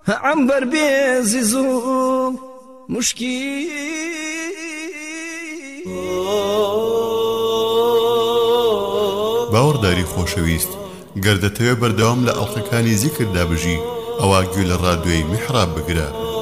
عنبر بێزیز و مشکی باوەڕداری خۆشەویست گەردەتەوێ بەردەوام لە ئەڵقەکانی زیکردا بژی ئەوا گوێ لە ڕادیۆی میحراب بگرە